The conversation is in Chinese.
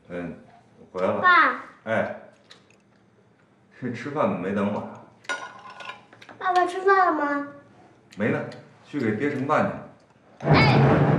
嗯，我回来了。 爸， 哎，这吃饭怎么没等我呀？ 爸爸吃饭了吗？ 没呢，去给爹盛饭去。 哎。